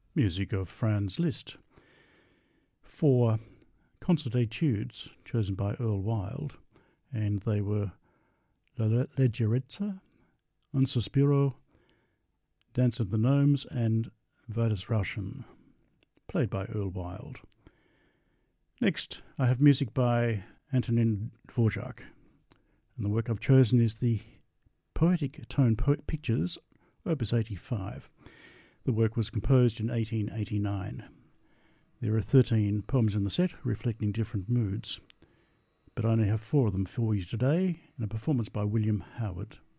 music of Franz Liszt. 4 concert etudes chosen by Earl Wild, and they were La Leggerezza, Un Sospiro, Dance of the Gnomes, and Weihnachtsrauschen, played by Earl Wild. Next, I have music by Antonin Dvorak, and the work I've chosen is the Poetic Tone Pictures, Opus 85. The work was composed in 1889. There are 13 poems in the set reflecting different moods, but I only have 4 of them for you today in a performance by William Howard.